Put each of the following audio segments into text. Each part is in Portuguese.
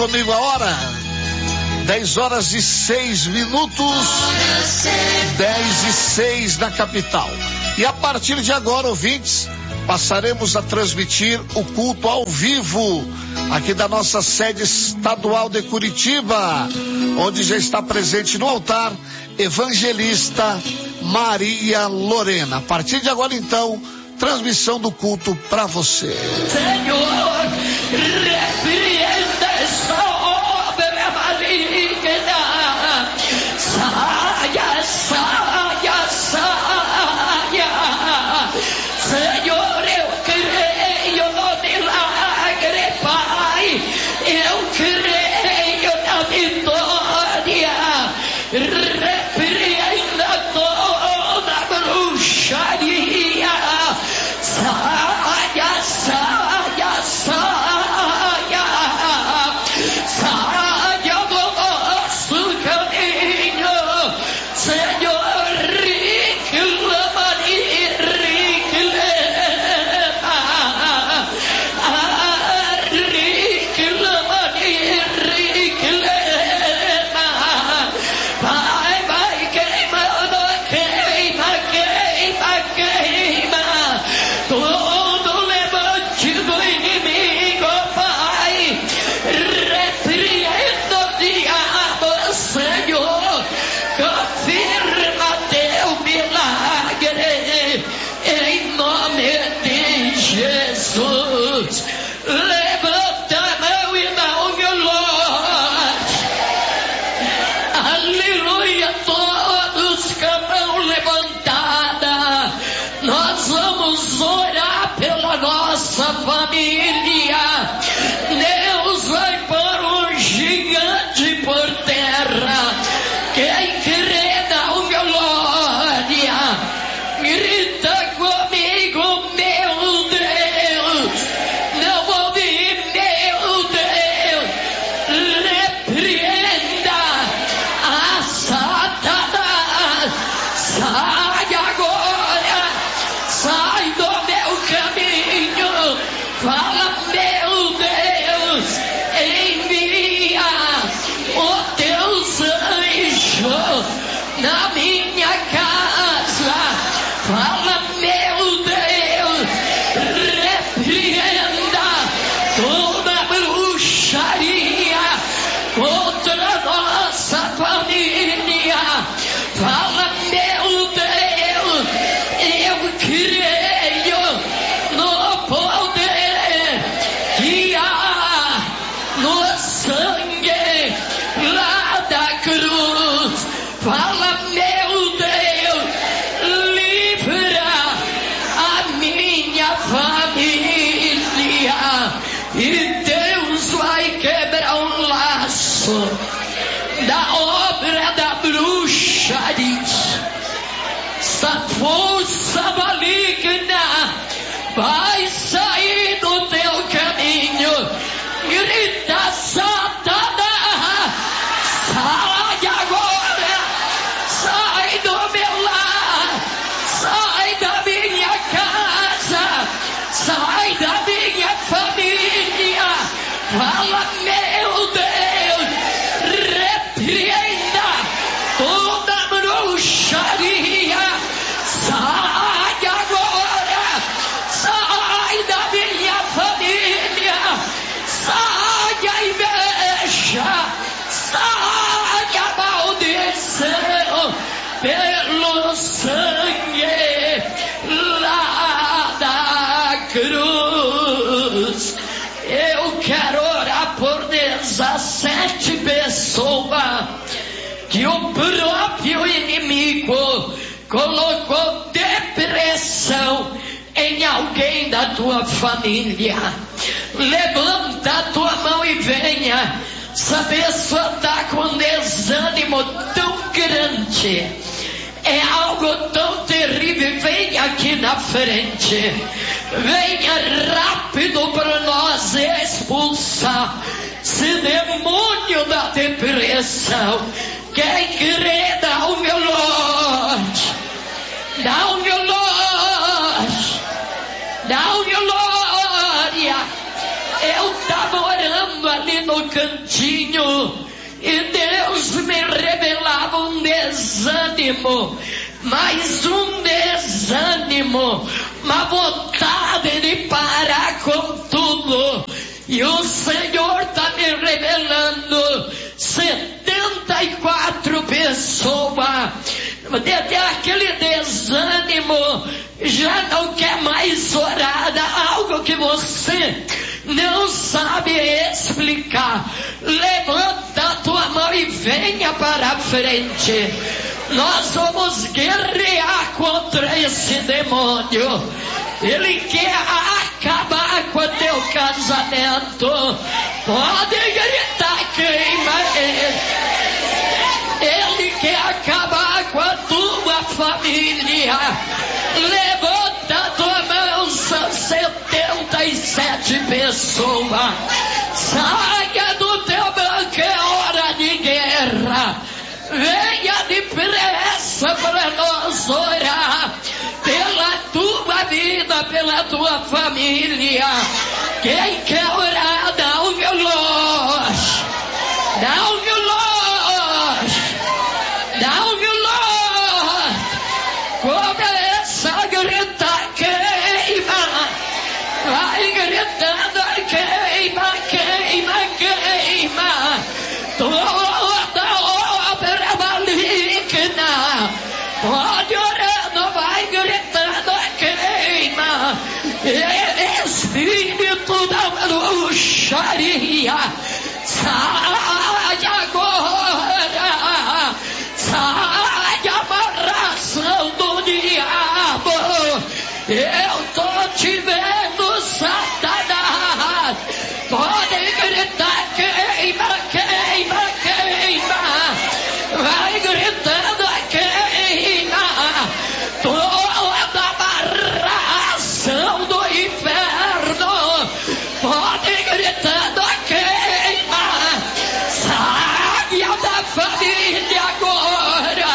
Comigo a hora, 10h06, 10h06 na capital. E a partir de agora, ouvintes, passaremos a transmitir o culto ao vivo aqui da nossa sede estadual de Curitiba, onde já está presente no altar evangelista Maria Lorena. A partir de agora, então, transmissão do culto para você. Senhor, repreenda essa obra maligna. Saia, saia, saia. Senhor, eu creio no milagre, Pai. Eu creio na vitória. Repreenda toda bruxaria. Saia, saia, saia. Saia do nosso caminho. Senhor, reclama-me, reclama. Reclama-me, reclama. Pai, vai queimando, queima, queima, queima. Todo levante do inimigo, Pai. Repreenda o diabo, Senhor. Confirma teu milagre. Em nome de Jesus. Levanta a mão e dá o meu Lord. Aleluia, todos com a mão levantada. Nós vamos orar pela nossa família. Deus vai pôr um gigante por terra. Quem crê dá o meu glória. Grita comigo, meu Deus. Não ouvi, meu Deus. Repreenda a Satanás. Sai agora. Sai do meu caminho. Fala, meu Deus. Envia os teus anjos na minha casa. Fala, meu Deus. Repreenda toda bruxaria contra a nossa família. Fala, meu Deus. Eu creio no poder que há no sangue lá da cruz. Fala, meu Deus. Livra a minha família. E Deus vai quebrar um laço da obra da bruxaria. Essa força maligna vai sair do teu caminho. Grita, Satanás, sai agora. Sai do meu lar. Sai da minha casa. Sai da minha família. Fala, meu Deus. Repreenda toda bruxaria. Sai agora. Sai da minha família. Sai a inveja. Sai a maldição. Pelo sangue lá da cruz. Eu quero orar por 17 pessoas que o próprio inimigo colocou depressão em alguém da tua família. Levanta a tua mão e venha. Essa pessoa está com um desânimo tão grande. É algo tão terrível. Vem aqui na frente. Venha rápido para nós expulsar esse demônio da depressão. Quem crê, dá o meu Lord. Dá o meu Lord. Dá o meu glória. Eu estava orando ali no no cantinho e Deus me revelava um desânimo, mais um desânimo, uma vontade de parar com tudo. E o Senhor está me revelando 74 pessoas, desde aquele desânimo, já não quer mais orar, algo que você não sabe explicar. Levanta a tua mão e venha para a frente. Nós vamos guerrear contra esse demônio. Ele quer acabar com o teu casamento. Pode gritar, queima ele. Ele quer acabar com a tua família. Levanta a tua mão, são 77 pessoas. Saia do teu banco, é hora de guerra. Venha depressa para nós orar pela tua vida, pela tua família. Quem quer orar, dá um veloz. Dá um veloz. Dá um veloz. Começa a gritar, queima. Vai gritando, queima, queima, queima. Toda obra maligna. Pode orando, vai gritando, queima. Espírito da bruxaria, sai agora. Sai a amarração do diabo. Eu tô te vendo, Satanás. Pode gritar, queima, queima, queima. Vai gritando, queima. Toda amarração do inferno. Pode gritando, queima. Saia da família agora.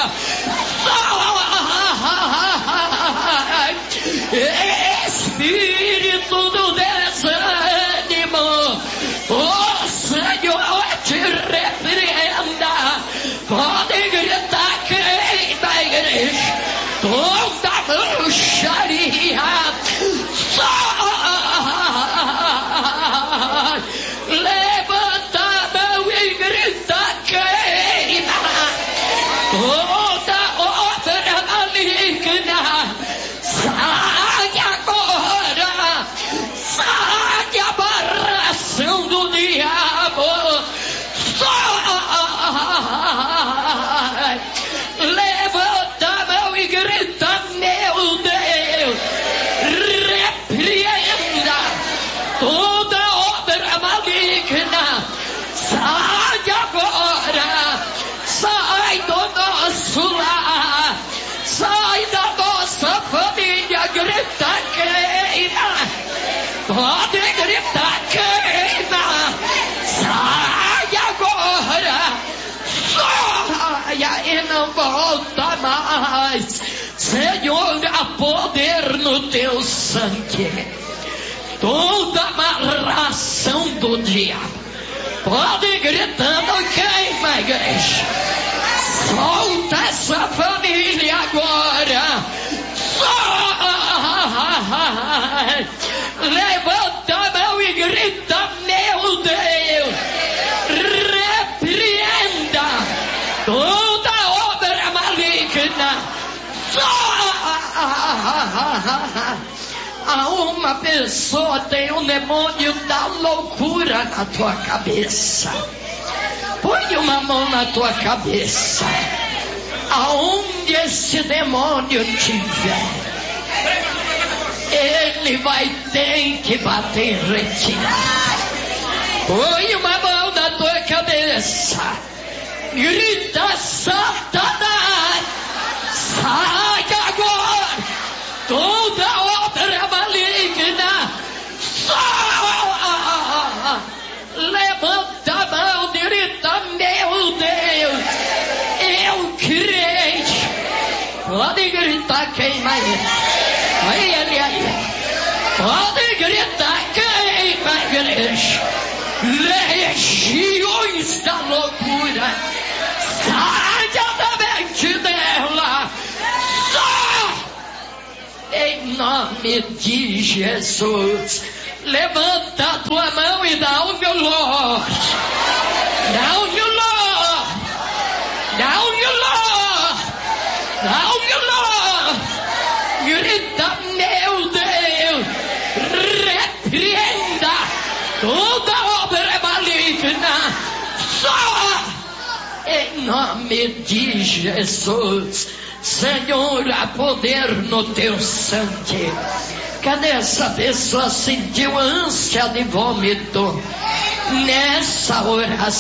Espírito do desânimo, o Senhor te repreenda. Pode gritar, queima, igreja. Toda bruxaria, sai. Levanta a mão e grita, queima. Toda obra maligna, sai agora. Sai a amarração do diabo. Sai. Levanta a mão e grita, meu Deus. Repreenda toda obra maligna. Sai agora. Sai do nosso lar. Sai da nossa família. Grita, queima. Pode gritar, queima. Sai agora. Saia e não volta mais. Senhor, há poder no teu sangue. Toda amarração do diabo. Pode gritando, queima, igreja. Solta essa família agora. Sai. Levanta a mão e grita, meu Deus. Repreenda toda obra maligna. A uma pessoa tem um demônio da loucura na tua cabeça. Põe uma mão na tua cabeça. Aonde esse demônio tiver, ele vai ter que bater em retirada. Põe uma mão na tua cabeça. Grita, Satanás, sai agora. Toda obra maligna, sai. Levanta a mão, grita, meu Deus, eu creio. Pode gritar, queima ele. Aí ele aí. Pode gritar, queima, igreja. legiões da loucura, saia da mente dela, só em nome de Jesus. Levanta a tua mão e down your Lord, down your Lord, down your Lord, down your Lord. Grita, meu Deus, repreenda toda obra maligna, só em nome de Jesus. Senhor, há poder no teu sangue. Cadê essa pessoa? Sentiu ânsia de vômito nessa oração?